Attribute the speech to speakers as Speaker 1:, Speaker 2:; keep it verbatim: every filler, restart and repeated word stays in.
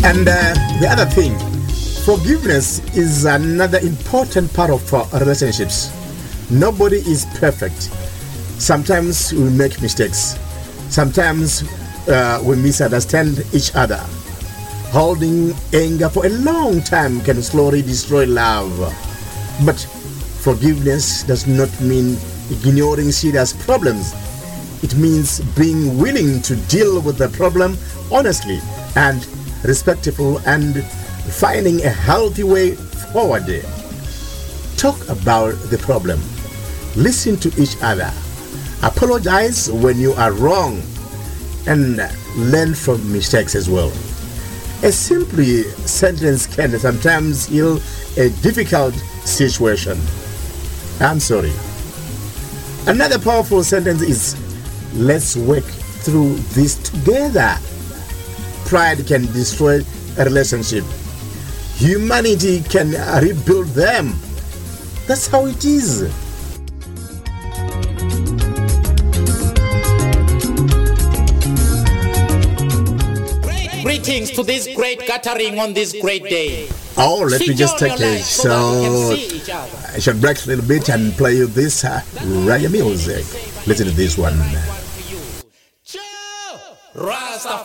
Speaker 1: And uh, the other thing, forgiveness is another important part of our relationships. Nobody is perfect. Sometimes we make mistakes. Sometimes uh, we misunderstand each other. Holding anger for a long time can slowly destroy love. But forgiveness does not mean ignoring serious problems. It means being willing to deal with the problem honestly and respectful and finding a healthy way forward. Talk about the problem. Listen to each other. Apologize when you are wrong and learn from mistakes as well. A simple sentence can sometimes heal a difficult situation. I'm sorry. Another powerful sentence is, let's work through this together. Pride can destroy a relationship. Humanity can rebuild them. That's how it is.
Speaker 2: Greetings to this great gathering on this great day.
Speaker 1: Oh, let me just take a short, I should break a little bit and play you this uh, reggae music. Listen to this one.
Speaker 2: Rastafari.